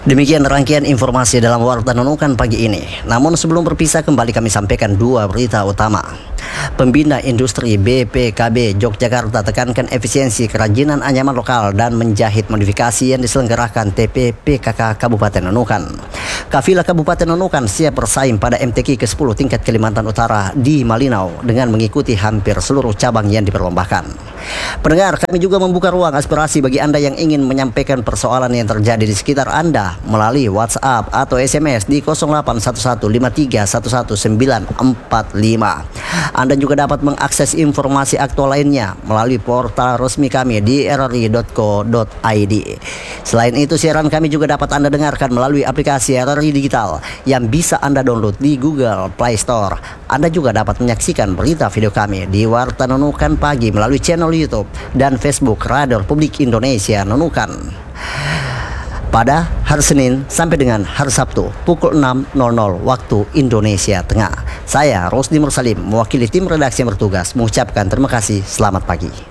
Demikian rangkaian informasi dalam Warta Nunukan pagi ini. Namun sebelum berpisah kembali kami sampaikan dua berita utama. Pembina Industri BPKB Yogyakarta tekankan efisiensi kerajinan anyaman lokal dan menjahit modifikasi yang diselenggarakan TPPKK Kabupaten Nunukan. Kafilah Kabupaten Nunukan siap bersaing pada MTQ ke-10 tingkat Kalimantan Utara di Malinau dengan mengikuti hampir seluruh cabang yang diperlombakan. Pendengar, kami juga membuka ruang aspirasi bagi Anda yang ingin menyampaikan persoalan yang terjadi di sekitar Anda melalui WhatsApp atau SMS di 0811531945. Anda juga dapat mengakses informasi aktual lainnya melalui portal resmi kami di rri.co.id. Selain itu, siaran kami juga dapat Anda dengarkan melalui aplikasi RRI Digital yang bisa Anda download di Google Play Store. Anda juga dapat menyaksikan berita video kami di Warta Nunukan Pagi melalui channel YouTube dan Facebook Radio Republik Indonesia Nunukan. Pada hari Senin sampai dengan hari Sabtu pukul 6.00 waktu Indonesia Tengah. Saya Rosdi Mursalim mewakili tim redaksi yang bertugas mengucapkan terima kasih, selamat pagi.